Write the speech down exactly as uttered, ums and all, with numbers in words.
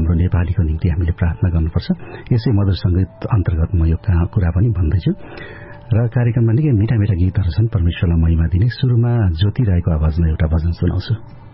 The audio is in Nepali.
हाम्रो नेपालीको निम्ति हामीले प्रार्थना गर्नुपर्छ। यसै मधुर संगीत अन्तर्गत म यो कुरा पनि भन्दैछु र कार्यक्रममा निकै मिठा मिठा गीतहरू छन् परमेश्वरलाई महिमा दिने। सुरुमा ज्योति राईको आवाजमा एउटा भजन सुनाउँछु।